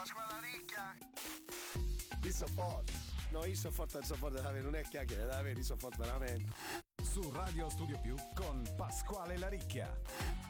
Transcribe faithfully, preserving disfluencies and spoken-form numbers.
Pasquale Ricca. Io so forte. No, io so forte, so forte da avere, non è chiacchiere, da avere, io so forte veramente. Su Radio Studio Più con Pasquale La Ricchia.